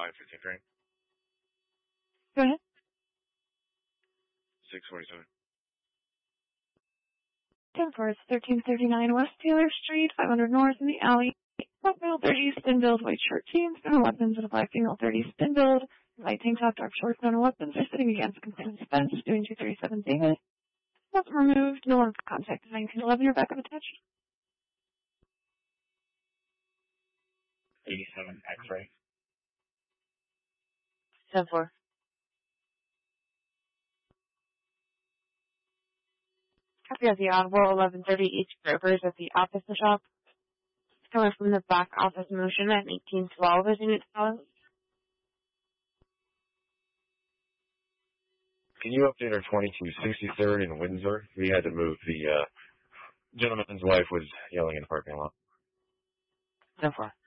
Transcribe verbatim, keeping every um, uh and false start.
five fifteen train. Go ahead. six forty-seven. ten four, it's thirteen thirty-nine West Taylor Street, five hundred North in the alley. Black male thirty, spin build, white shirt jeans, no weapons, and a black female thirty, spin build. Light tank top, dark shorts, no weapons, are sitting against complainant's fence, doing two thirty-seven David. Nothing removed, no one contacted nineteen eleven, your backup attached. eighty-seven X-ray. ten four. Copy of the Audible, eleven thirty East Grovers at the office shop. It's coming from the back office motion at eighteen twelve as unit follows. Can you update our twenty-two sixty-third in Windsor? We had to move. The uh, gentleman's wife was yelling in the parking lot. ten four.